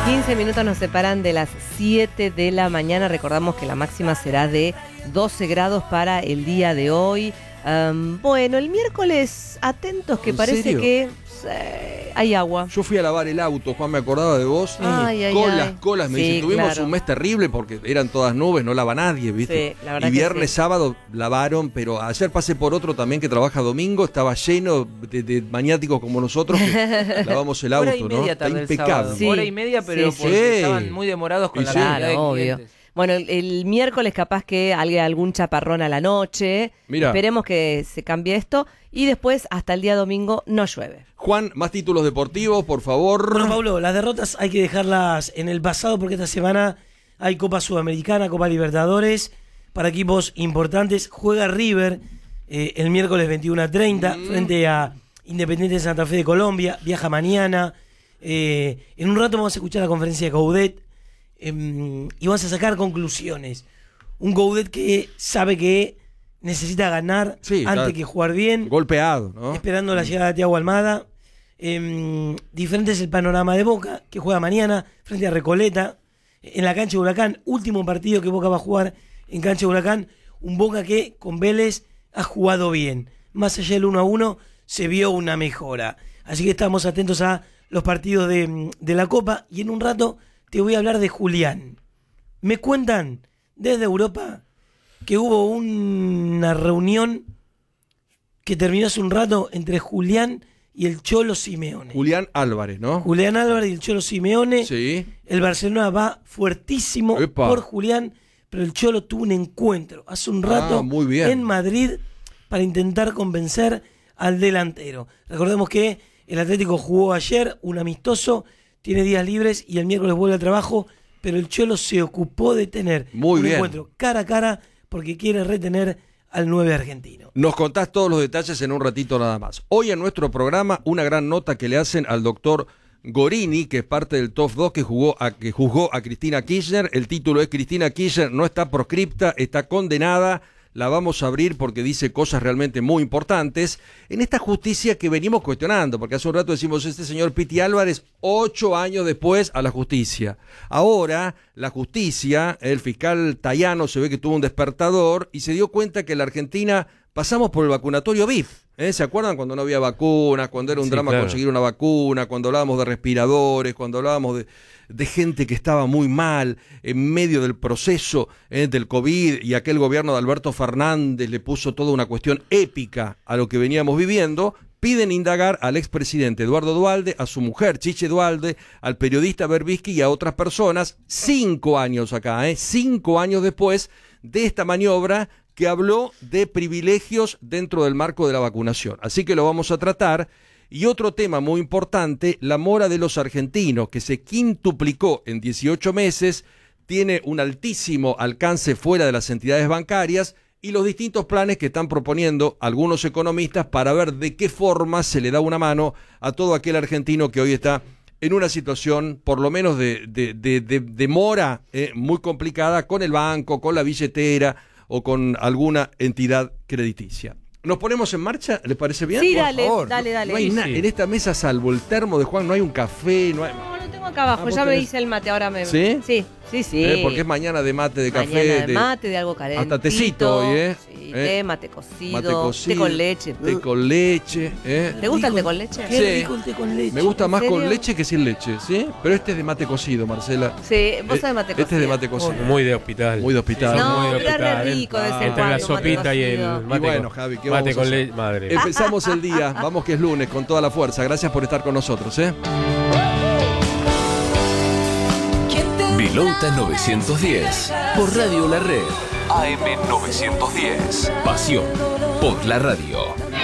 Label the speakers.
Speaker 1: 15 minutos nos separan de las 7 de la mañana. Recordamos que la máxima será de 12 grados para el día de hoy. Bueno, el miércoles, atentos que parece
Speaker 2: serio?
Speaker 1: que hay agua.
Speaker 2: Yo fui a lavar el auto, Juan, me acordaba de vos.
Speaker 1: Ay,
Speaker 2: Colas, me dicen, tuvimos un mes terrible porque eran todas nubes, no lava nadie, ¿viste?
Speaker 1: Sí, la verdad
Speaker 2: y viernes,
Speaker 1: que sí.
Speaker 2: sábado lavaron, pero ayer pasé por otro también que trabaja domingo, estaba lleno de maniáticos como nosotros que lavamos el auto,
Speaker 3: Hora y media
Speaker 2: ¿no? Está
Speaker 3: tarde el
Speaker 2: impecable.
Speaker 3: sábado.
Speaker 1: Sí.
Speaker 3: Hora y media, pero
Speaker 1: Sí,
Speaker 3: porque
Speaker 2: sí.
Speaker 3: estaban muy demorados con
Speaker 2: Y
Speaker 3: la
Speaker 2: sí.
Speaker 3: cantidad de
Speaker 1: Claro, obvio.
Speaker 3: clientes.
Speaker 1: Bueno, el miércoles capaz que algún chaparrón a la noche.
Speaker 2: Mirá.
Speaker 1: Esperemos que se cambie esto. Y después, hasta el día domingo, no llueve.
Speaker 2: Juan, más títulos deportivos, por favor.
Speaker 4: Bueno, Pablo, las derrotas hay que dejarlas en el pasado porque esta semana hay Copa Sudamericana, Copa Libertadores, para equipos importantes. Juega River el miércoles 21:30 frente a Independiente Santa Fe de Colombia. Viaja mañana. En un rato vamos a escuchar la conferencia de Coudet y vamos a sacar conclusiones. Un Coudet que sabe que necesita ganar antes que jugar bien.
Speaker 2: Golpeado, ¿no?
Speaker 4: Esperando la llegada de Thiago Almada. Diferente es el panorama de Boca, que juega mañana frente a Recoleta, en la cancha de Huracán. Último partido que Boca va a jugar en cancha de Huracán. Un Boca que con Vélez ha jugado bien. Más allá del 1-1 se vio una mejora. Así que estamos atentos a los partidos de la Copa. Y en un rato te voy a hablar de Julián. Me cuentan desde Europa que hubo una reunión que terminó hace un rato entre Julián y el Cholo Simeone.
Speaker 2: Julián Álvarez, ¿no?
Speaker 4: Julián Álvarez y el Cholo Simeone.
Speaker 2: Sí.
Speaker 4: El Barcelona va fuertísimo por Julián, pero el Cholo tuvo un encuentro hace un rato
Speaker 2: muy bien.
Speaker 4: en Madrid para intentar convencer al delantero. Recordemos que el Atlético jugó ayer un amistoso, tiene días libres y el miércoles vuelve al trabajo, pero el Cholo se ocupó de tener un encuentro cara a cara porque quiere retener al 9 argentino.
Speaker 2: Nos contás todos los detalles en un ratito nada más. Hoy en nuestro programa una gran nota que le hacen al doctor Gorini, que es parte del top 2 que juzgó a Cristina Kirchner. El título es Cristina Kirchner no está proscripta, está condenada. La vamos a abrir porque dice cosas realmente muy importantes en esta justicia que venimos cuestionando, porque hace un rato decimos este señor Piti Álvarez, 8 años después a la justicia. Ahora la justicia, el fiscal Tayano se ve que tuvo un despertador y se dio cuenta que en la Argentina pasamos por el vacunatorio VIP. ¿Se acuerdan cuando no había vacunas, cuando era un drama conseguir una vacuna, cuando hablábamos de respiradores, cuando hablábamos de gente que estaba muy mal en medio del proceso del COVID y aquel gobierno de Alberto Fernández le puso toda una cuestión épica a lo que veníamos viviendo? Piden indagar al expresidente Eduardo Duhalde, a su mujer Chiche Duhalde, al periodista Berbisky y a otras personas 5 años acá, 5 años después de esta maniobra que habló de privilegios dentro del marco de la vacunación. Así que lo vamos a tratar. Y otro tema muy importante, la mora de los argentinos, que se quintuplicó en 18 meses, tiene un altísimo alcance fuera de las entidades bancarias y los distintos planes que están proponiendo algunos economistas para ver de qué forma se le da una mano a todo aquel argentino que hoy está en una situación, por lo menos de mora muy complicada con el banco, con la billetera o con alguna entidad crediticia. ¿Nos ponemos en marcha? ¿Les parece bien?
Speaker 1: Sí,
Speaker 2: Por
Speaker 1: dale,
Speaker 2: favor.
Speaker 1: dale.
Speaker 2: No hay nada en esta mesa salvo el termo de Juan, no hay un café, no hay...
Speaker 1: No, lo tengo acá abajo, ya me hice el mate, ahora me...
Speaker 2: ¿Sí?
Speaker 1: Sí.
Speaker 2: Porque es mañana de mate, de café.
Speaker 1: Mañana de mate, de algo calentito.
Speaker 2: Hasta tecito hoy,
Speaker 1: Sí, té, mate cocido, té
Speaker 2: con leche.
Speaker 1: ¿Te gusta el té con leche?
Speaker 4: Qué rico el té con leche.
Speaker 2: Me gusta más con
Speaker 1: serio?
Speaker 2: leche que sin leche, ¿sí? Pero este es de mate cocido, Marcela.
Speaker 1: Sí, vos sabés mate cocido.
Speaker 2: Este es de mate cocido.
Speaker 5: Muy de hospital.
Speaker 2: Muy de hospital.
Speaker 1: No,
Speaker 5: muy de
Speaker 1: pero es re
Speaker 5: hospital,
Speaker 1: rico de vez en
Speaker 5: Entre
Speaker 1: cuando,
Speaker 5: la
Speaker 1: mate
Speaker 5: sopita y el
Speaker 1: cocido.
Speaker 5: mate.
Speaker 2: Y bueno, Javi, ¿qué
Speaker 5: mate
Speaker 2: vamos a
Speaker 5: con
Speaker 2: hacer?
Speaker 5: leche, madre.
Speaker 2: Empezamos el día, vamos que es lunes, con toda la fuerza. Gracias por estar con nosotros,
Speaker 6: Vilota 910 por Radio La Red. AM 910. Pasión por la radio.